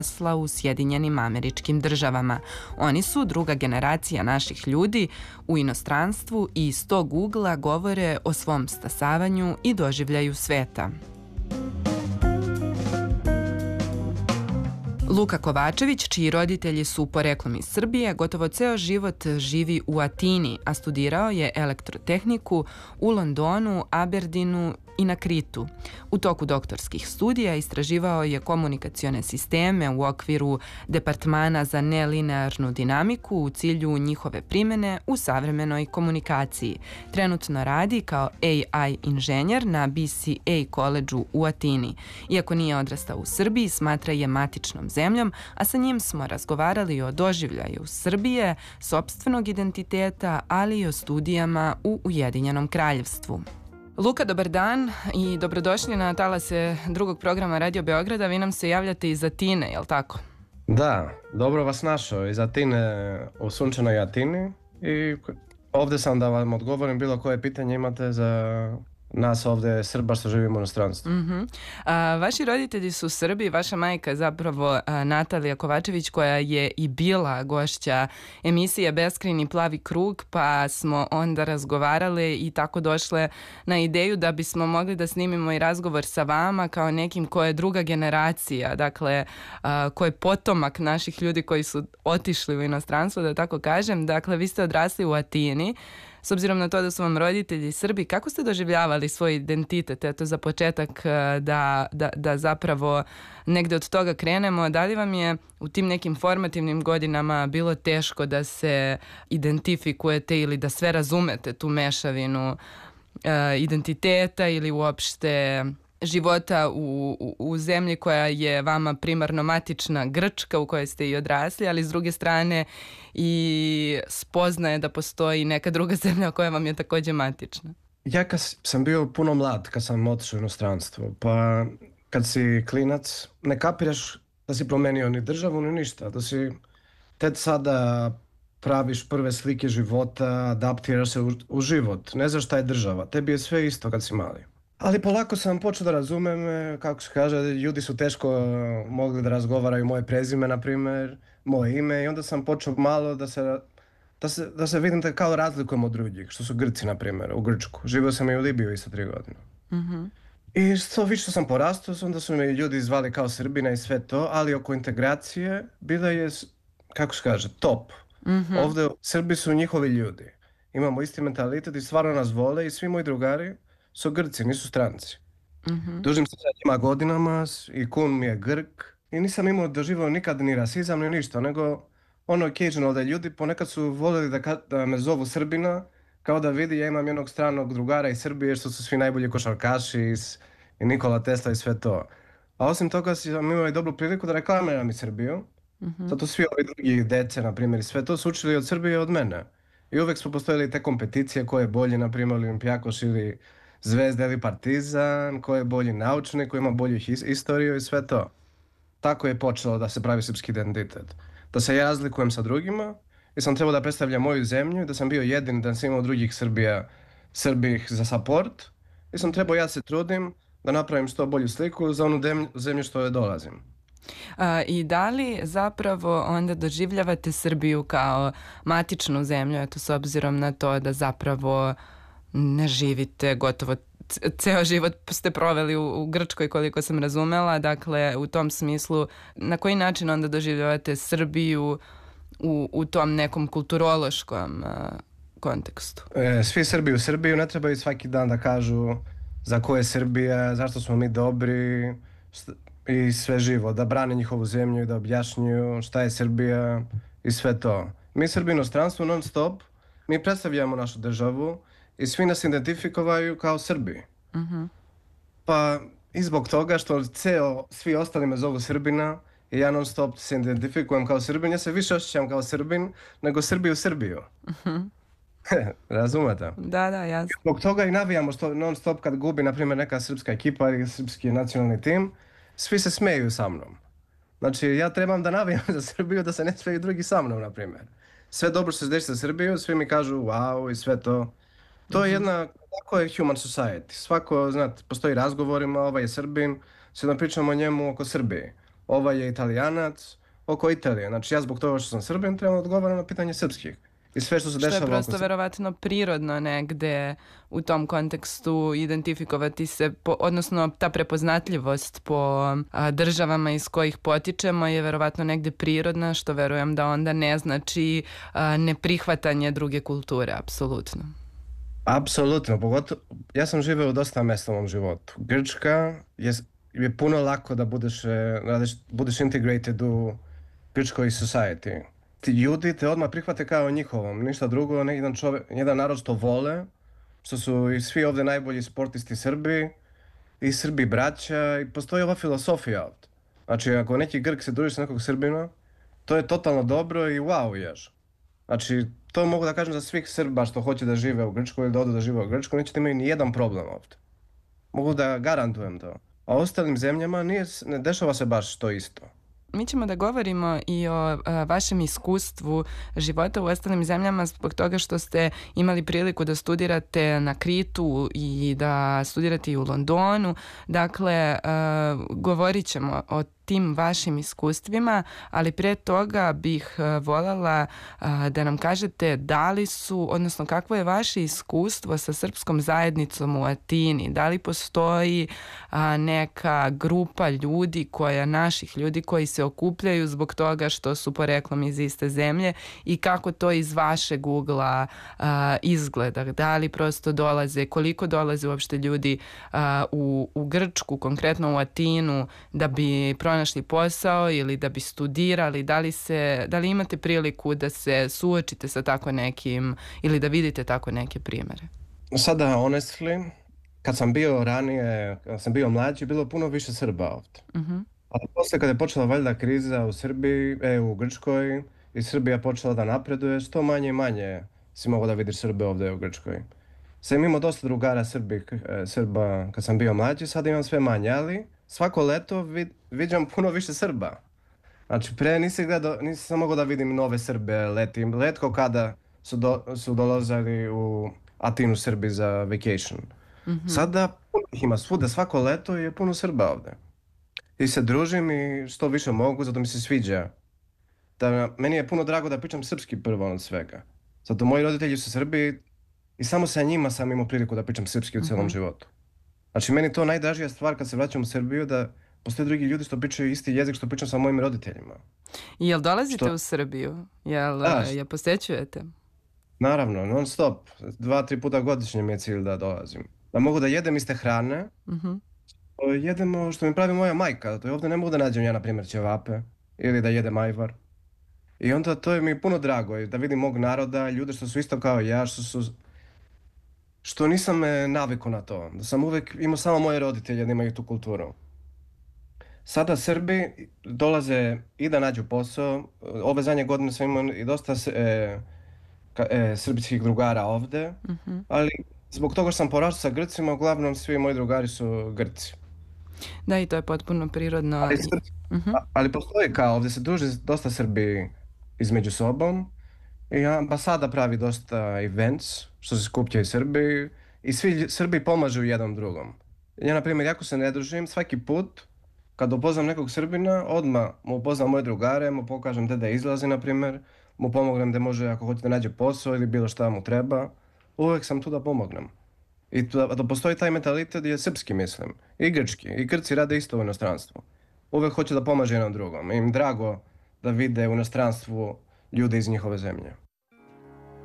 odrasla u Sjedinjenim Američkim Državama. Oni su druga generacija naših ljudi u inostranstvu i iz tog ugla govore o svom stasavanju i doživljaju sveta. Luka Kovačević, čiji roditelji su poreklom iz Srbije, gotovo ceo život živi u Atini, a studirao je elektrotehniku u Londonu, Aberdinu i na Kritu. U toku doktorskih studija istraživao je komunikacione sisteme u okviru Departmana za nelinearnu dinamiku u cilju njihove primene u savremenoj komunikaciji. Trenutno radi kao AI inženjer na BCA koledžu u Atini. Iako nije odrastao u Srbiji, smatra je matičnom zemljom, a sa njim smo razgovarali o doživljaju Srbije, sopstvenog identiteta, ali i o studijama u Ujedinjenom Kraljevstvu. Luka, dobar dan i dobrodošli na talase drugog programa Radio Beograda. Vi nam se javljate iz Atine, je li tako? Da, dobro vas našao iz Atine, u sunčanoj Atini, i ovdje sam da vam odgovorim bilo koje pitanje imate za nas ovdje Srba što živimo u inostranstvu. Vaši roditelji su Srbi, vaša majka je zapravo Natalija Kovačević, koja je i bila gošća emisije Beskrajni plavi krug, pa smo onda razgovarali i tako došle na ideju da bismo mogli da snimimo i razgovor sa vama kao nekim ko je druga generacija, dakle ko je potomak naših ljudi koji su otišli u inostranstvo, da tako kažem. Dakle, vi ste odrasli u Atini. S obzirom na to da su vam roditelji Srbi, kako ste doživljavali svoj identitet? Eto, za početak da zapravo negde od toga krenemo. Da li vam je u tim nekim formativnim godinama bilo teško da se identifikujete ili da sve razumete tu mešavinu identiteta ili uopšte života u zemlji koja je vama primarno matična, Grčka, u kojoj ste i odrasli, ali s druge strane i spoznaje da postoji neka druga zemlja koja vam je također matična? Ja kad sam bio puno mlad, kad sam otišao u inostranstvo, pa kad si klinac, ne kapiraš da si promenio ni državu ni ništa, da si tek sada praviš prve slike života, adaptiraš se u život, ne znaš šta je država, tebi je sve isto kad si mali. Ali polako sam počeo da razumem, kako se kaže, ljudi su teško mogli da razgovaraju moje prezime, na primjer, moje ime, i onda sam počeo malo da se vidim da kao razlikujem od drugih, što su Grci, na primjer, u Grčku. Živio sam i u Libiji isto 3 godine. I što više sam porastao, onda su me ljudi zvali kao Srbina i sve to, ali oko integracije bila je, kako se kaže, top. Ovdje Srbi su njihovi ljudi. Imamo isti mentalitet i stvarno nas vole i svi moji drugari su Grci, nisu stranci. Družim se sa njima godinama i kum mi je Grk i nisam imao doživio nikad ni rasizam ni ništa, nego occasional da ljudi ponekad su voljeli da me zovu Srbina, kao da vidi ja imam jednog stranog drugara iz Srbije što su svi najbolji košarkaši i Nikola Tesla i sve to. A osim toga sam imao i dobru priliku da reklamiram i Srbiju. Zato svi ovi drugi dece, na primjer, i sve to su učili od Srbije i od mene. I uvijek su postojali te kompeticije ko je bolji, na primjer, Olimpijakos ili Zvezda ili Partizan, ko je bolji naučnik, ko ima bolju istoriju i sve to. Tako je počelo da se pravi srpski identitet. Da se ja razlikujem sa drugima i sam trebao da predstavljam moju zemlju, da sam bio jedin, da sam imao drugih Srbih za support i sam trebao ja se trudim da napravim što bolju sliku za onu zemlju što je dolazim. I da li zapravo onda doživljavate Srbiju kao matičnu zemlju, eto, s obzirom na to da zapravo ne živite gotovo ceo život ste proveli u Grčkoj, koliko sam razumela, dakle u tom smislu na koji način onda doživljavate Srbiju u tom nekom kulturološkom kontekstu? Svi Srbi u Srbiju ne trebaju svaki dan da kažu za ko je Srbija, zašto smo mi dobri i sve živo, da brane njihovu zemlju i da objašnjuju šta je Srbija i sve to. Mi Srbi inostranstvu non stop, mi predstavljamo našu državu i svi nas identifikovaju kao Srbi. Pa i zbog toga što svi ostali me zovu Srbina i ja non stop se identifikujem kao Srbin, ja se više osjećam kao Srbin nego Srbi u Srbiju. Razumete? Da, jasno. Zbog toga i navijamo što non stop kad gubi, na primjer, neka srpska ekipa ili srpski nacionalni tim, svi se smeju sa mnom. Znači, ja trebam da navijam za Srbiju, da se ne smeju drugi sa mnom, na primjer. Sve dobro što se desi za Srbiju, svi mi kažu wow i sve to. To je tako je human society. Svako, znate, postoji razgovorima, ovaj je Srbin, se da pričamo o njemu oko Srbije. ovaj je Italijanac, oko Italije. Znači ja zbog toga što sam Srbin trebam da odgovaram na pitanje srpskih. I sve što se Što je dešava oko prosto verovatno prirodno negde u tom kontekstu identifikovati se, odnosno ta prepoznatljivost po državama iz kojih potičemo je verovatno negde prirodna, što verujem da onda ne znači neprihvatanje druge kulture, apsolutno. Apsolutno, pogotovo, ja sam živeo u dosta mesta u mom životu. Grčka je puno lako da budeš integrated u grčkoj society. Ti ljudi te odmah prihvate kao njihovom, ništa drugo, ne jedan narod što vole, što su i svi ovdje najbolji sportisti Srbi, i Srbi braća, i postoji ova filosofija ovdje. Znači, ako neki Grk se druži s nekog Srbina, to je totalno dobro i wow ješ. Znači, to mogu da kažem za svih Srba što hoće da žive u Grčkoj ili da odu da žive u Grčkoj, nećete imati ni jedan problem ovdje. Mogu da garantujem to. A ostalim zemljama ne dešava se baš to isto. Mi ćemo da govorimo i o vašem iskustvu života u ostalim zemljama zbog toga što ste imali priliku da studirate na Kritu i da studirate i u Londonu. Dakle, govorit ćemo o tim vašim iskustvima, ali pre toga bih voljela da nam kažete da li su, odnosno kakvo je vaše iskustvo sa srpskom zajednicom u Atini? Da li postoji neka grupa ljudi naših ljudi koji se okupljaju zbog toga što su poreklom iz iste zemlje i kako to iz vašeg ugla izgleda? Da li prosto koliko dolaze uopšte ljudi u Grčku, konkretno u Atinu, da bi pronašli posao ili da bi studirali? Da li imate priliku da se suočite sa tako nekim ili da vidite tako neke primere? Sada, honestly, kad sam bio ranije, kad sam bio mlađi, bilo puno više Srba ovdje. Ali posle kada je počela valjda kriza u Srbiji, u Grčkoj, i Srbija počela da napreduje, što manje i manje si mogao da vidiš Srbe ovdje u Grčkoj. Sam imao dosta drugara Srba kad sam bio mlađi, sada imam sve manje, ali svako leto viđam puno više Srba. Znači, pre nisam mogao da vidim nove Srbe letko kada su dolazili u Atinu Srbi za vacation. Sada ih ima svuda, svako leto je puno Srba ovdje. I se družim i što više mogu, zato mi se sviđa. Meni je puno drago da pričam srpski prvo od svega. Zato moji roditelji su Srbi i samo sa njima sam imao priliku da pričam srpski u celom životu. Znači, meni je to najdražija stvar kad se vraćam u Srbiju, da postoje drugi ljudi što pričaju isti jezik što pričam sa mojim roditeljima. I jel dolazite u Srbiju? Jel posećujete? Naravno, non stop. 2-3 puta godišnje mi je cilj da dolazim. Da mogu da jedem iste hrane, jedemo što mi pravi moja majka. To je ovdje ne mogu da nađem ja, na primjer, ćevape ili da jedem ajvar. I onda to je mi puno drago, da vidim mog naroda, ljude što su isto kao ja, što nisam navikao na to. Da sam uvek imao samo moje roditelje da imaju tu kulturu. Sada Srbi dolaze i da nađu posao. Ove zadnje godine sam imao i dosta srpskih drugara ovde, ali zbog toga što sam porastao sa Grcima, uglavnom svi moji drugari su Grci. Da, i to je potpuno prirodno. Ali postoji kao, ovdje se druži dosta Srbi između sobom i ambasada pravi dosta events što se skupljaju Srbi i svi Srbi pomažu jednom drugom. Ja, na primjer, jako se ne družim, svaki put kad upoznam nekog Srbina, odmah mu upoznam moje drugare, mu pokažem gde da izlazi, na primjer, mu pomognem da može, ako hoće da nađe posao ili bilo šta mu treba, uvek sam tu da pomognem. I da postoji taj mentalitet je srpski, mislim, i grčki, i Grci rade isto u inostranstvu. Uvek hoće da pomaže jednom drugom, im drago da vide u inostranstvu ljude iz njihove zemlje.